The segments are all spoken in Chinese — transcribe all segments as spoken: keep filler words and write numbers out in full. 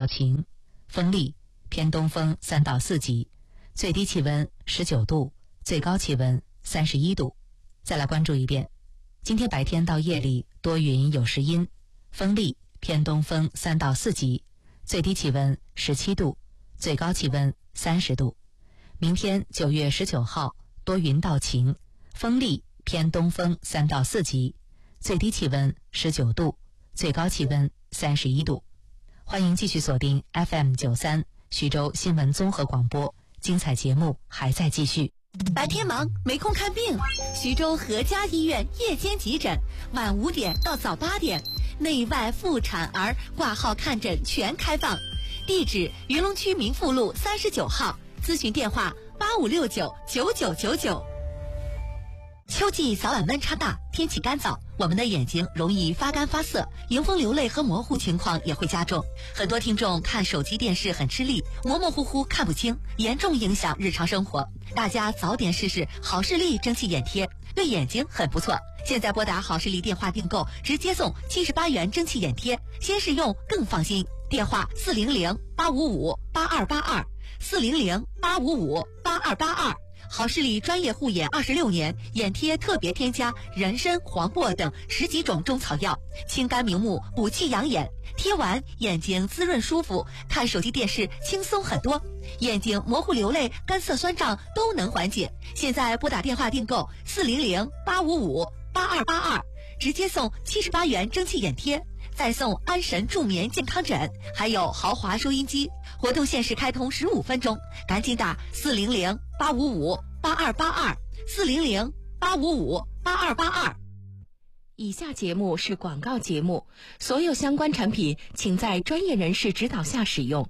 晴，风力，偏东风三到四级，最低气温十九度，最高气温三十一度。再来关注一遍，今天白天到夜里多云有时阴，风力，偏东风三到四级，最低气温十七度，最高气温三十度。明天九月十九号多云到晴，风力，偏东风三到四级，最低气温十九度，最高气温三十一度。欢迎继续锁定 F M 九三徐州新闻综合广播，精彩节目还在继续。 白天忙没空看病，徐州和家医院夜间急诊，晚五点到早八点，内外妇产儿挂号看诊全开放。地址云龙区民富路三十九号，咨询电话八五六九九九九九。秋季早晚温差大，天气干燥，我们的眼睛容易发干发涩，迎风流泪和模糊情况也会加重。很多听众看手机电视很吃力，模模糊糊看不清，严重影响日常生活。大家早点试试好视力蒸汽眼贴，对眼睛很不错。现在拨打好视力电话订购，直接送七十八元蒸汽眼贴，先试用更放心。电话四零零八五五八二八二，四零零八五五八二八二。好视力专业护眼二十六年，眼贴特别添加人参、黄柏等十几种中草药，清肝明目，补气养眼，贴完眼睛滋润舒服，看手机电视轻松很多，眼睛模糊流泪、干涩酸胀都能缓解。现在拨打电话订购四零零八五五八二八二，直接送七十八元蒸汽眼贴，再送安神助眠健康枕，还有豪华收音机。活动限时开通十五分钟，赶紧打四零零八五五八二八二，四零零八五五八二八二。 以下节目是广告节目，所有相关产品请在专业人士指导下使用。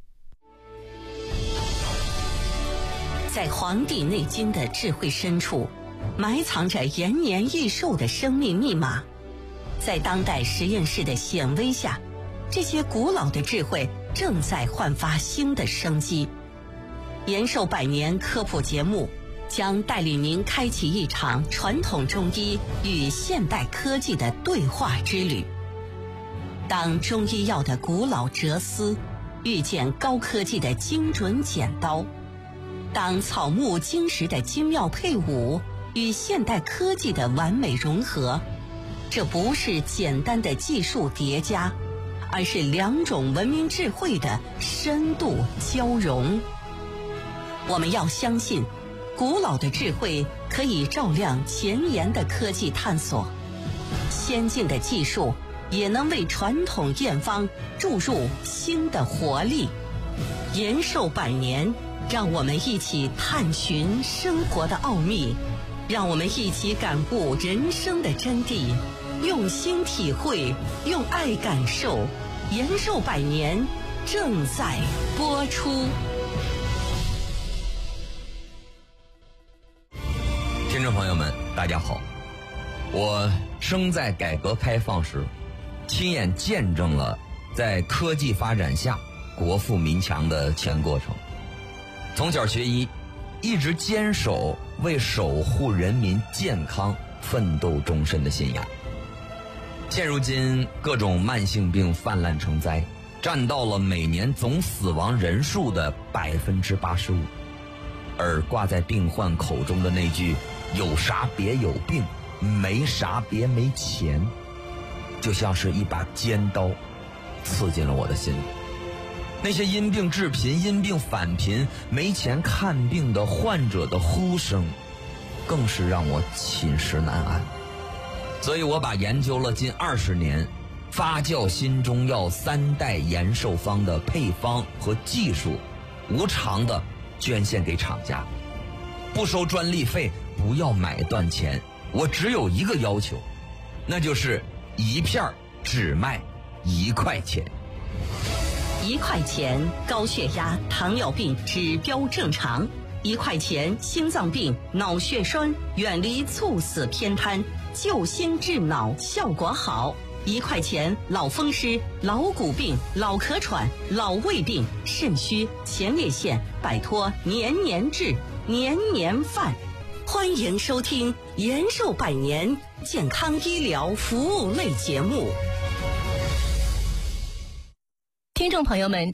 在《黄帝内经》的智慧深处，埋藏着延年益寿的生命密码。在当代实验室的显微下，这些古老的智慧正在焕发新的生机。延寿百年科普节目将带领您开启一场传统中医与现代科技的对话之旅。当中医药的古老哲思遇见高科技的精准剪刀，当草木金石的精妙配伍与现代科技的完美融合，这不是简单的技术叠加，而是两种文明智慧的深度交融。我们要相信，古老的智慧可以照亮前沿的科技探索，先进的技术也能为传统验方注入新的活力。延寿百年，让我们一起探寻生活的奥秘，让我们一起感悟人生的真谛，用心体会，用爱感受。延寿百年正在播出。 听众朋友们，大家好，我生在改革开放时，亲眼见证了在科技发展下国富民强的全过程。从小学医，一直坚守为守护人民健康奋斗终身的信仰。现如今各种慢性病泛滥成灾，占到了每年总死亡人数的百分之八十五，而挂在病患口中的那句有啥别有病，没啥别没钱，就像是一把尖刀刺进了我的心里。那些因病致贫、因病返贫、没钱看病的患者的呼声，更是让我寝食难安。所以我把研究了近二十年发酵新中药三代延寿方的配方和技术，无偿的捐献给厂家，不收专利费，不要买断钱。我只有一个要求，那就是一片只卖一块钱。 一块钱高血压、糖尿病指标正常，一块钱心脏病、脑血栓远离猝死偏瘫，救心治脑效果好。一块钱老风湿、老骨病、老咳喘、老胃病、肾虚、前列腺，摆脱年年治、年年犯。欢迎收听延寿百年健康医疗服务类节目。 听众朋友们，